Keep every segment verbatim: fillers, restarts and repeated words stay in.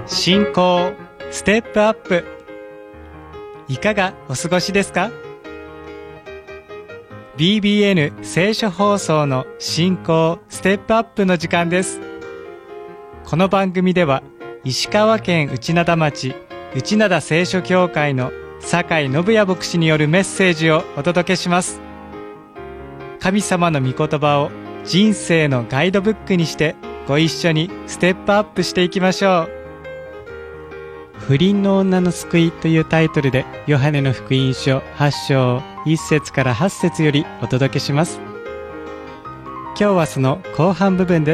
信仰ステップアップ、いかがお過ごしですか？ ビービーエヌ 聖書放送の信仰ステップアップの時間です。この番組では石川県内灘町内灘聖書教会の酒井信也牧師によるメッセージをお届けします。神様の御言葉を人生のガイドブックにしてご一緒にステップアップしていきましょう。不倫の女の救いというタイトルでヨハネの福音書はち章いち節からはち節よりお届けします。今日はその後半部分です。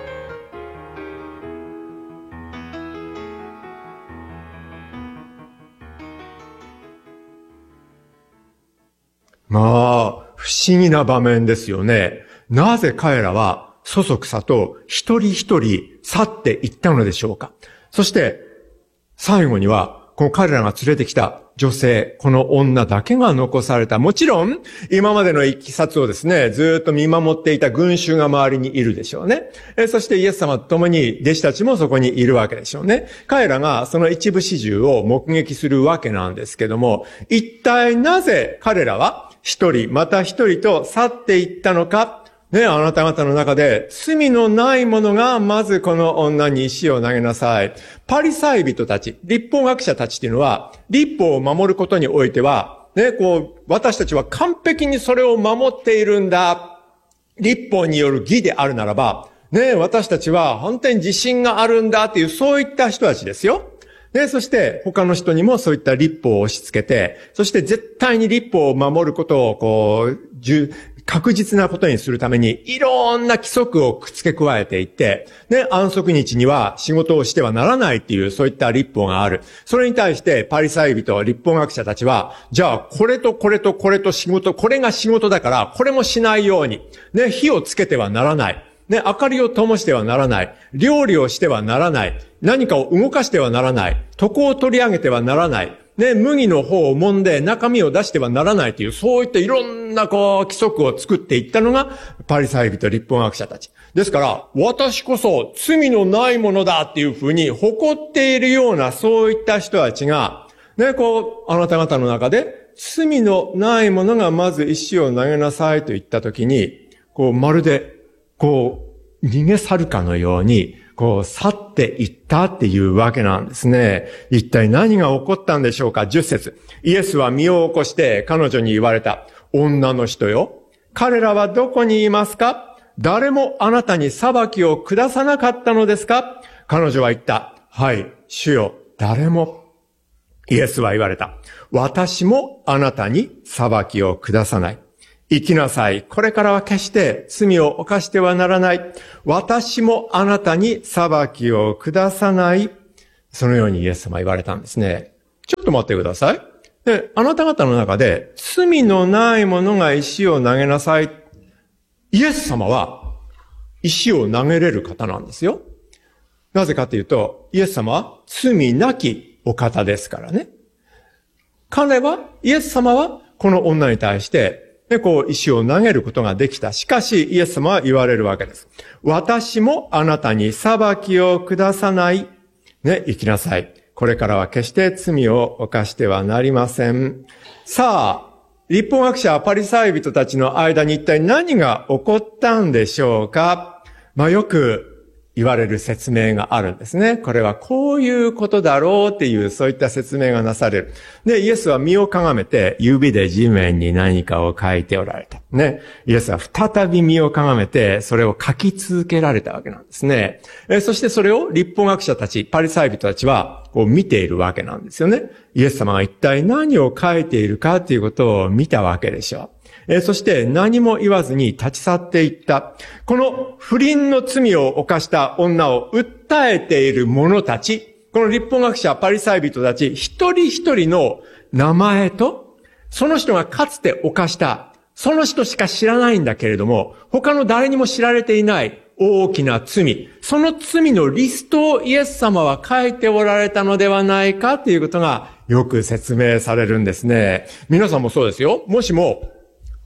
まあ、不思議な場面ですよね。なぜ彼らはそそくさと一人一人去っていったのでしょうか。そして最後にはこの彼らが連れてきた女性、この女だけが残された。もちろん今までのいきさつをですね、ずっと見守っていた群衆が周りにいるでしょうね。えそしてイエス様と共に弟子たちもそこにいるわけでしょうね。彼らがその一部始終を目撃するわけなんですけども、一体なぜ彼らは一人また一人と去っていったのか。ね、あなた方の中で罪のない者がまずこの女に石を投げなさい。パリサイ人たち、律法学者たちっていうのは、律法を守ることにおいては、ね、こう、私たちは完璧にそれを守っているんだ。律法による義であるならば、ね、私たちは本当に自信があるんだっていう、そういった人たちですよ。で、そして他の人にもそういった律法を押し付けて、そして絶対に律法を守ることをこう、確実なことにするためにいろんな規則を付け加えていって、ね、安息日には仕事をしてはならないっていうそういった律法がある。それに対してパリサイ人、律法学者たちは、じゃあこれとこれとこれと仕事、これが仕事だからこれもしないように、ね、火をつけてはならない。ね、明かりを灯してはならない。料理をしてはならない。何かを動かしてはならない。床を取り上げてはならない。ね、麦の方を揉んで中身を出してはならないという、そういったいろんなこう、規則を作っていったのが、パリサイ人、律法学者たち。ですから、私こそ罪のないものだっていうふうに誇っているような、そういった人たちが、ね、こう、あなた方の中で、罪のないものがまず石を投げなさいと言ったときに、こう、まるで、こう、逃げ去るかのように、こう、去っていったっていうわけなんですね。一体何が起こったんでしょうか。じゅっ節。イエスは身を起こして彼女に言われた。女の人よ。彼らはどこにいますか？誰もあなたに裁きを下さなかったのですか？彼女は言った。はい、主よ、誰も。イエスは言われた。私もあなたに裁きを下さない。生きなさい。これからは決して罪を犯してはならない。私もあなたに裁きを下さない。そのようにイエス様は言われたんですね。ちょっと待ってください。で、あなた方の中で罪のない者が石を投げなさい。イエス様は石を投げれる方なんですよ。なぜかというと、イエス様は罪なきお方ですからね。彼は、イエス様はこの女に対してで、こう、石を投げることができた。しかし、イエス様は言われるわけです。私もあなたに裁きを下さない。ね、生きなさい。これからは決して罪を犯してはなりません。さあ、律法学者、パリサイ人たちの間に一体何が起こったんでしょうか？まあ、よく言われる説明があるんですね。これはこういうことだろうっていう、そういった説明がなされる。で、イエスは身をかがめて、指で地面に何かを書いておられた。ね。イエスは再び身をかがめて、それを書き続けられたわけなんですね。えそしてそれを律法学者たち、パリサイ人たちは、こう見ているわけなんですよね。イエス様が一体何を書いているかということを見たわけでしょう。えー、そして何も言わずに立ち去っていった。この不倫の罪を犯した女を訴えている者たち、この律法学者、パリサイ人たち、一人一人の名前と、その人がかつて犯した、その人しか知らないんだけれども、他の誰にも知られていない大きな罪、その罪のリストをイエス様は書いておられたのではないかということがよく説明されるんですね。皆さんもそうですよ。もしも、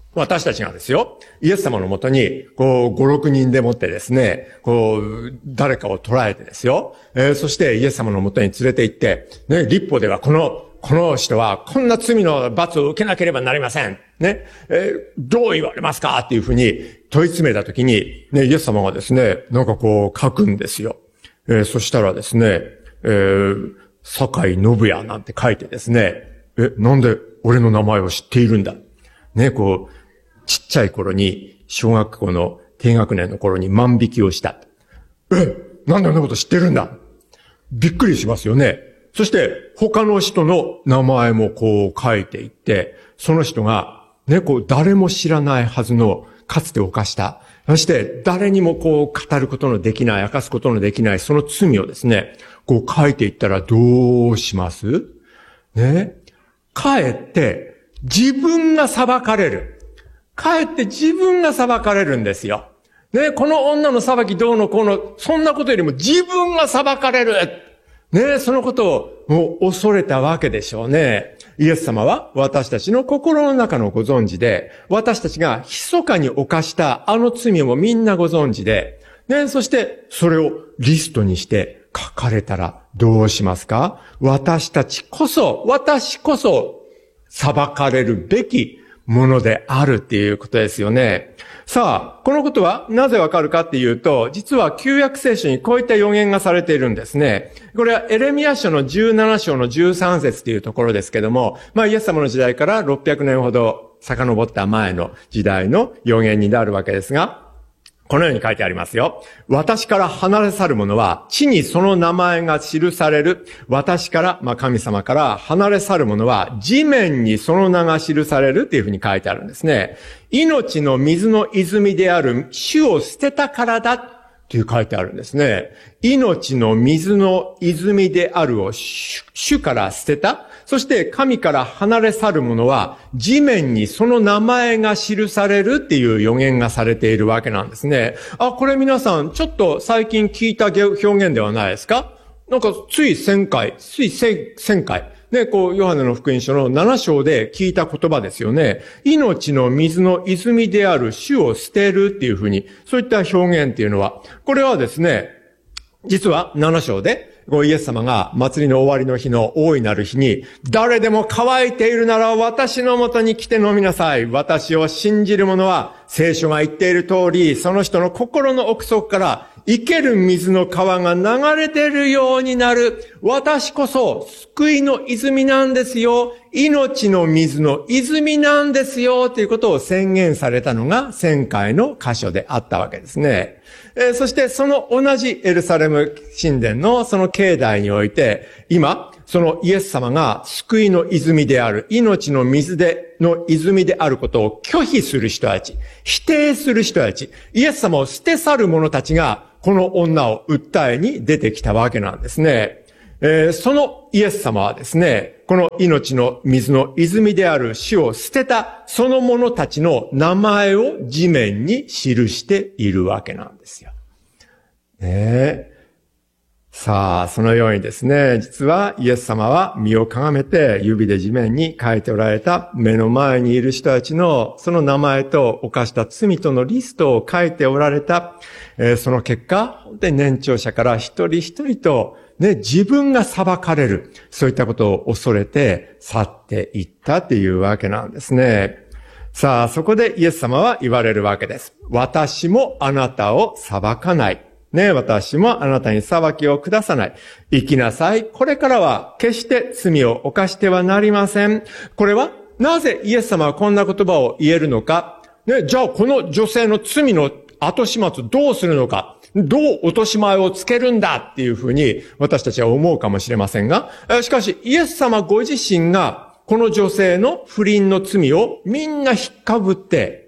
私たちがですよ、イエス様のもとに、こう、ご、ろくにんでもってですね、こう、誰かを捕らえてですよ、えー、そしてイエス様のもとに連れて行って、ね、律法ではこの、この人はこんな罪の罰を受けなければなりません。ね、えー、どう言われますかっていうふうに問い詰めたときに、ね、イエス様がですね、なんかこう書くんですよ。えー、そしたらですね、えー、酒井信也なんて書いてですね、え、なんで俺の名前を知っているんだ。ね、こう、ちっちゃい頃に、小学校の低学年の頃に万引きをした。え、なんであんなこと知ってるんだ。びっくりしますよね。そして、他の人の名前もこう書いていって、その人が、ね、こう、誰も知らないはずの、かつて犯した。そして、誰にもこう、語ることのできない、明かすことのできない、その罪をですね、こう書いていったらどうしますね。かえって、自分が裁かれる。かえって自分が裁かれるんですよ。ね、この女の裁きどうのこうの、そんなことよりも自分が裁かれる。ね、そのことをもう恐れたわけでしょうね。イエス様は私たちの心の中のご存知で、私たちが密かに犯したあの罪もみんなご存知で、ね、そしてそれをリストにして書かれたらどうしますか？私たちこそ、私こそ裁かれるべきものであるっていうことですよね。さあ、このことはなぜわかるかっていうと、実は旧約聖書にこういった予言がされているんですね。これはエレミヤ書のじゅうなな章のじゅうさん節っていうところですけども、まあイエス様の時代からろっぴゃくねんほど遡った前の時代の予言になるわけですが、このように書いてありますよ。私から離れ去る者は、地にその名前が記される。私から、まあ神様から離れ去る者は、地面にその名が記されるっていうふうに書いてあるんですね。命の水の泉である主を捨てたからだっていう書いてあるんですね。命の水の泉であるを 主, 主から捨てた。そして神から離れ去る者は地面にその名前が記されるっていう予言がされているわけなんですね。あ、これ皆さんちょっと最近聞いた表現ではないですか？なんかつい千回、つい千回。ね、こう、ヨハネの福音書のなな章で聞いた言葉ですよね。命の水の泉である主を捨てるっていうふうに、そういった表現っていうのは、これはですね、実はなな章で、イエス様が祭りの終わりの日の大いなる日に、誰でも乾いているなら私のもとに来て飲みなさい。私を信じる者は聖書が言っている通り、その人の心の奥底から生ける水の川が流れているようになる。私こそ救いの泉なんですよ。命の水の泉なんですよ。ということを宣言されたのが前回の箇所であったわけですね。えー、そしてその同じエルサレム神殿のその境内において、今、そのイエス様が救いの泉である、命の水での泉であることを拒否する人たち、否定する人たち、イエス様を捨て去る者たちが、この女を訴えに出てきたわけなんですね。えー、そのイエス様はですね、この命の水の泉である主を捨てたその者たちの名前を地面に記しているわけなんですよ。ねえ。さあ、そのようにですね、実はイエス様は身をかがめて指で地面に書いておられた目の前にいる人たちのその名前と犯した罪とのリストを書いておられた。えー、その結果、本当に年長者から一人一人とね、自分が裁かれる。そういったことを恐れて去っていったというわけなんですね。さあ、そこでイエス様は言われるわけです。私もあなたを裁かない。ね、私もあなたに裁きを下さない。生きなさい。これからは決して罪を犯してはなりません。これはなぜイエス様はこんな言葉を言えるのか。ね、じゃあこの女性の罪の後始末どうするのか。どう落とし前をつけるんだっていうふうに私たちは思うかもしれませんが、しかしイエス様ご自身がこの女性の不倫の罪をみんな引っかぶって、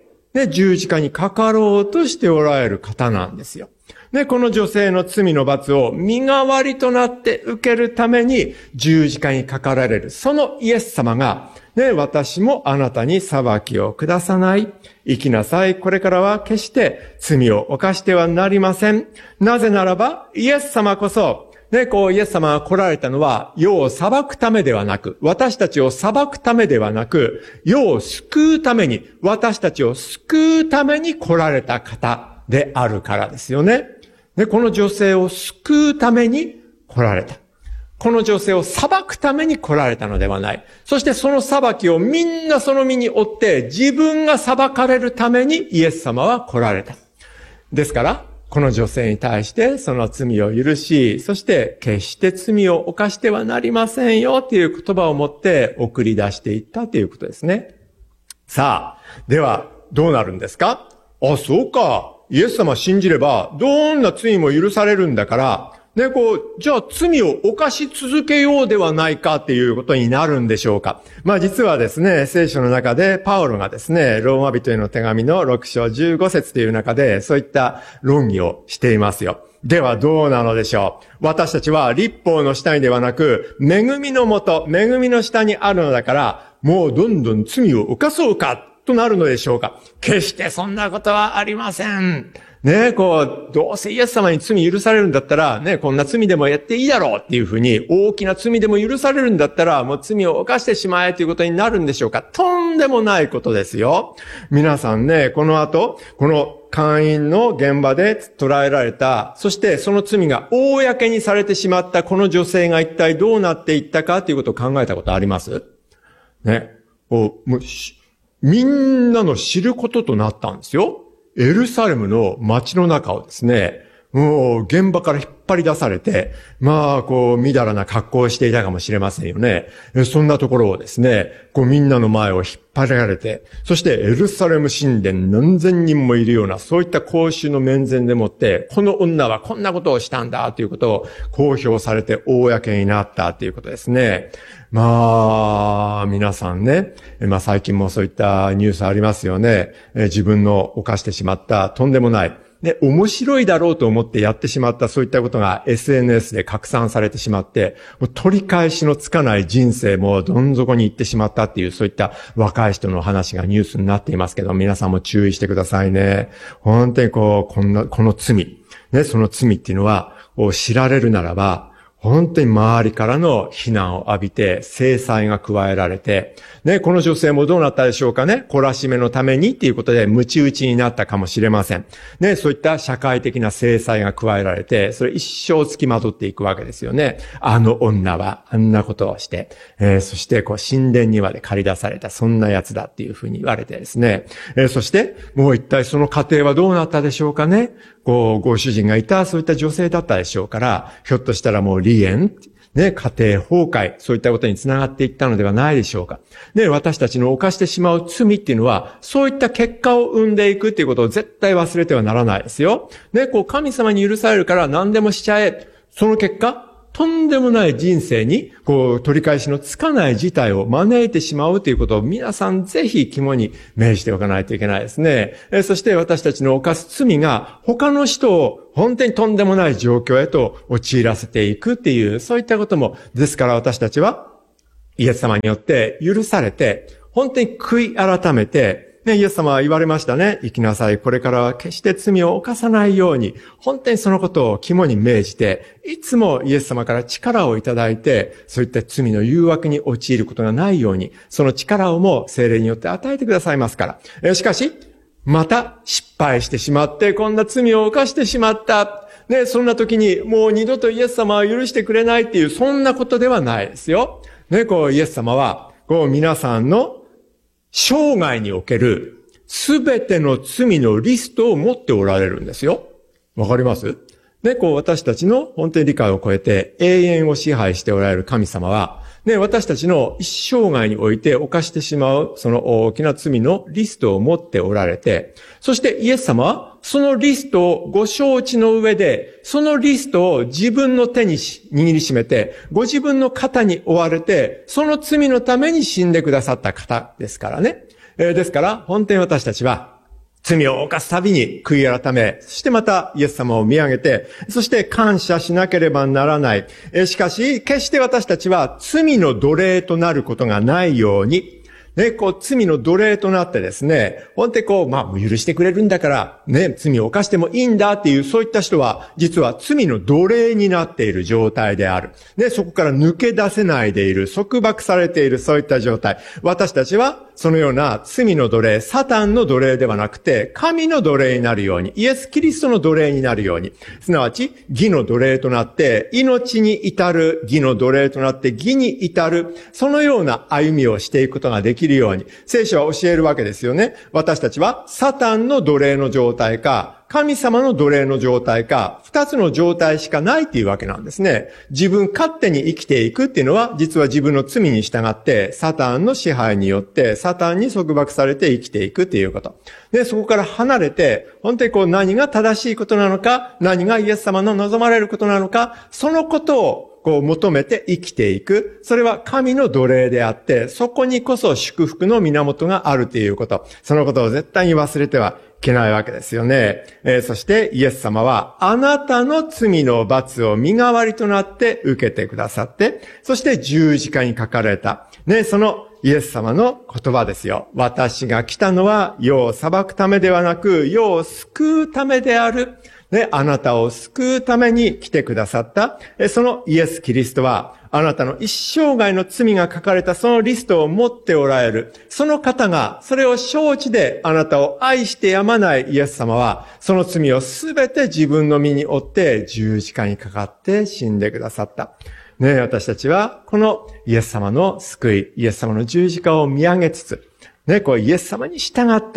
ね、十字架にかかろうとしておられる方なんですよ。ね、この女性の罪の罰を身代わりとなって受けるために十字架にかかられる。そのイエス様が、ね、私もあなたに裁きを下さない。生きなさい。これからは決して罪を犯してはなりません。なぜならば、イエス様こそで、こう、イエス様が来られたのは、世を裁くためではなく、私たちを裁くためではなく、世を救うために、私たちを救うために来られた方であるからですよね。で、この女性を救うために来られた。この女性を裁くために来られたのではない。そしてその裁きをみんなその身に負って、自分が裁かれるためにイエス様は来られた。ですから、この女性に対してその罪を許し、そして決して罪を犯してはなりませんよという言葉を持って送り出していったということですね。さあ、ではどうなるんですか？あ、そうか。イエス様信じればどんな罪も許されるんだから、ね、こう、じゃあ罪を犯し続けようではないかっていうことになるんでしょうか。まあ実はですね、聖書の中でパウロがですね、ローマ人への手紙のろく章じゅうご節という中でそういった論議をしていますよ。ではどうなのでしょう。私たちは律法の下にではなく、恵みのもと、恵みの下にあるのだから、もうどんどん罪を犯そうかとなるのでしょうか。決してそんなことはありません。ねえ、こう、どうせイエス様に罪許されるんだったら、ね、こんな罪でもやっていいだろうっていうふうに、大きな罪でも許されるんだったら、もう罪を犯してしまえということになるんでしょうか。とんでもないことですよ。皆さんね、この後、この姦淫の現場で捕らえられた、そしてその罪が公にされてしまったこの女性が一体どうなっていったかということを考えたことあります？ね。もうみんなの知ることとなったんですよ。エルサレムの街の中をですね、もう現場から引っ張り出されて、まあ、こう、みだらな格好をしていたかもしれませんよね。そんなところをですね、こうみんなの前を引っ張られて、そしてエルサレム神殿何千人もいるような、そういった公衆の面前でもって、この女はこんなことをしたんだということを公表されて公になったということですね。まあ、皆さんね、まあ最近もそういったニュースありますよね。自分の犯してしまったとんでもない。で、面白いだろうと思ってやってしまったそういったことが エスエヌエス で拡散されてしまって、もう取り返しのつかない人生もどん底に行ってしまったっていう、そういった若い人の話がニュースになっていますけど、皆さんも注意してくださいね。本当にこう、こんな、この罪、ね、その罪っていうのは、知られるならば、本当に周りからの非難を浴びて、制裁が加えられて、ね、この女性もどうなったでしょうかね。懲らしめのためにっていうことで、鞭打ちになったかもしれません。ね、そういった社会的な制裁が加えられて、それ一生付きまとっていくわけですよね。あの女はあんなことをして、えー、そしてこう神殿にまで駆り出された、そんなやつだっていうふうに言われてですね。えー、そして、もう一体その家庭はどうなったでしょうかね。こう、ご主人がいた、そういった女性だったでしょうから、ひょっとしたらもう離縁、ね、家庭崩壊、そういったことにつながっていったのではないでしょうか。で、私たちの犯してしまう罪っていうのは、そういった結果を生んでいくっていうことを絶対忘れてはならないですよ。ね、こう、神様に許されるから何でもしちゃえ。その結果、とんでもない人生に、こう、取り返しのつかない事態を招いてしまうということを皆さんぜひ肝に銘じておかないといけないですね。えそして私たちの犯す罪が他の人を本当にとんでもない状況へと陥らせていくっていう、そういったことも、ですから私たちはイエス様によって許されて、本当に悔い改めて、ね、イエス様は言われましたね。生きなさい。これからは決して罪を犯さないように、本当にそのことを肝に銘じて、いつもイエス様から力をいただいて、そういった罪の誘惑に陥ることがないように、その力をも聖霊によって与えてくださいますから。えしかし、また失敗してしまって、こんな罪を犯してしまった。ね、そんな時にもう二度とイエス様は許してくれないっていう、そんなことではないですよ。ね、こうイエス様は、こう皆さんの生涯におけるすべての罪のリストを持っておられるんですよ。わかります？ね、こう私たちの本当に理解を超えて永遠を支配しておられる神様は、ね、私たちの一生涯において犯してしまうその大きな罪のリストを持っておられて、そしてイエス様はそのリストをご承知の上で、そのリストを自分の手に握りしめて、ご自分の肩に追われて、その罪のために死んでくださった方ですからね。えー、ですから、本当に私たちは、罪を犯すたびに悔い改め、そしてまたイエス様を見上げて、そして感謝しなければならない。えー、しかし、決して私たちは罪の奴隷となることがないように、 ね、こう、罪の奴隷となってですね、本当にこう、まあ、許してくれるんだから、ね、罪を犯してもいいんだっていう、そういった人は、実は罪の奴隷になっている状態である。ね、そこから抜け出せないでいる、束縛されている、そういった状態。私たちは、そのような罪の奴隷、サタンの奴隷ではなくて、神の奴隷になるように、イエス・キリストの奴隷になるように、すなわち、義の奴隷となって、命に至る、義の奴隷となって、義に至る、そのような歩みをしていくことができるように、聖書は教えるわけですよね。私たちは、サタンの奴隷の状態か、神様の奴隷の状態か、二つの状態しかないっていうわけなんですね。自分勝手に生きていくっていうのは、実は自分の罪に従って、サタンの支配によって、サタンに束縛されて生きていくっていうこと。で、そこから離れて、本当にこう何が正しいことなのか、何がイエス様の望まれることなのか、そのことをこう求めて生きていく。それは神の奴隷であって、そこにこそ祝福の源があるということ。そのことを絶対に忘れてはいけないわけですよね。えー、そしてイエス様はあなたの罪の罰を身代わりとなって受けてくださって、そして十字架にかかれた。ね、そのイエス様の言葉ですよ。私が来たのは世を裁くためではなく、世を救うためである。ね、あなたを救うために来てくださった。そのイエス・キリストは、あなたの一生涯の罪が書かれたそのリストを持っておられる。その方が、それを承知であなたを愛してやまないイエス様は、その罪をすべて自分の身に負って十字架にかかって死んでくださった。ね、私たちは、このイエス様の救い、イエス様の十字架を見上げつつ、ね、こうイエス様に従って、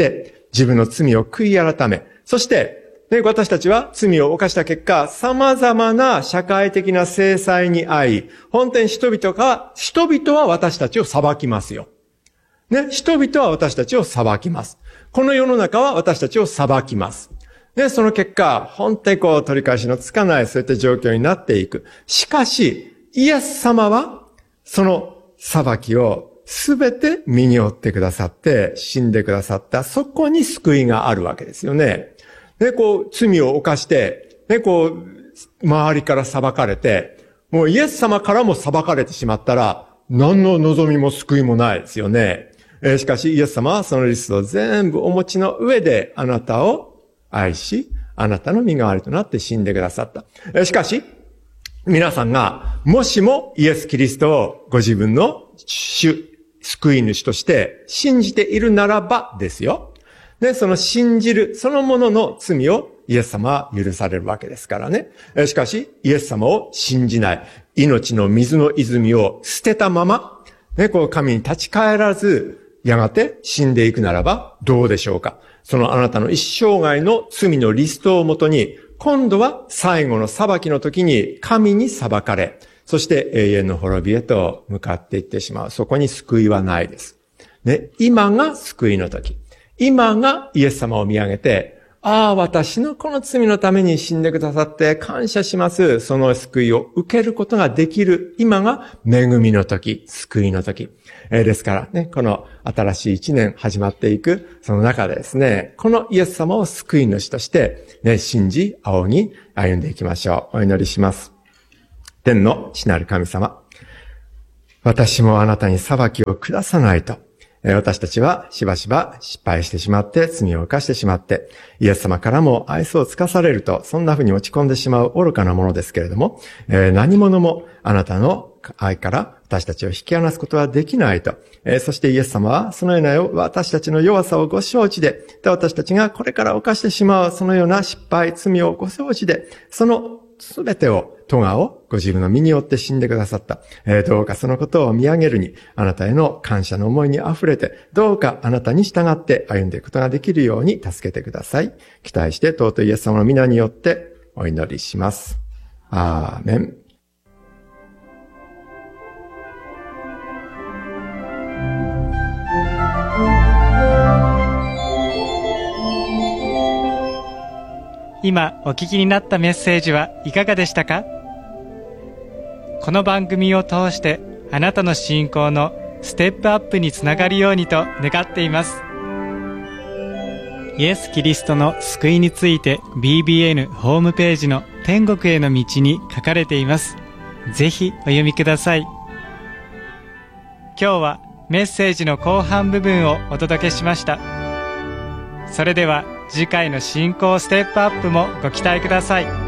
自分の罪を悔い改め、そして、で、私たちは罪を犯した結果、様々な社会的な制裁に遭い、本当に人々が、人々は私たちを裁きますよ。ね、人々は私たちを裁きます。この世の中は私たちを裁きます。で、その結果、本当にこう取り返しのつかないそういった状況になっていく。しかし、イエス様は、その裁きをすべて身に負ってくださって、死んでくださった、そこに救いがあるわけですよね。で、こう、罪を犯して、で、こう、周りから裁かれて、もうイエス様からも裁かれてしまったら、何の望みも救いもないですよね。えー、しかし、イエス様はそのリストを全部お持ちの上で、あなたを愛し、あなたの身代わりとなって死んでくださった。えー、しかし、皆さんが、もしもイエス・キリストをご自分の主、救い主として信じているならばですよ。で、その信じる、そのものの罪をイエス様は許されるわけですからね。しかし、イエス様を信じない、命の水の泉を捨てたまま、ね、こう神に立ち返らず、やがて死んでいくならばどうでしょうか。そのあなたの一生涯の罪のリストをもとに、今度は最後の裁きの時に神に裁かれ、そして永遠の滅びへと向かっていってしまう。そこに救いはないです。ね、今が救いの時。今がイエス様を見上げて、ああ、私のこの罪のために死んでくださって感謝します。その救いを受けることができる。今が恵みの時、救いの時。えー、ですからね、この新しい一年始まっていく、その中でですね、このイエス様を救い主として、ね、信じ、仰ぎ、歩んでいきましょう。お祈りします。天の父なる神様。私もあなたに裁きを下さないと。私たちはしばしば失敗してしまって、罪を犯してしまって、イエス様からも愛想をつかされると、そんな風に落ち込んでしまう愚かなものですけれども、えー、何者もあなたの愛から私たちを引き離すことはできないと。えー、そしてイエス様はそのような私たちの弱さをご承知で、私たちがこれから犯してしまうそのような失敗、罪をご承知で、そのすべてを、咎をご自分の身によって死んでくださった。えー、どうかそのことを見上げるに、あなたへの感謝の思いに溢れて、どうかあなたに従って歩んでいくことができるように助けてください。期待して尊いイエス様の皆によってお祈りします。アーメン。 今お聞きになったメッセージはいかがでしたか？この番組を通してあなたの信仰のステップアップにつながるようにと願っています。イエス・キリストの救いについて ビービーエヌ ホームページの天国への道に書かれています。ぜひお読みください。今日はメッセージの後半部分をお届けしました。それでは次回の信仰ステップアップもご期待ください。